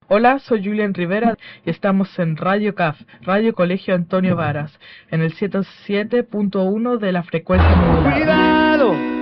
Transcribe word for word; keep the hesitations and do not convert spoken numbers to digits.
Hola, soy Julián Rivera y estamos en Radio C A F, Radio Colegio Antonio Varas, en el ciento siete punto uno de la frecuencia modulada. ¡Cuidado!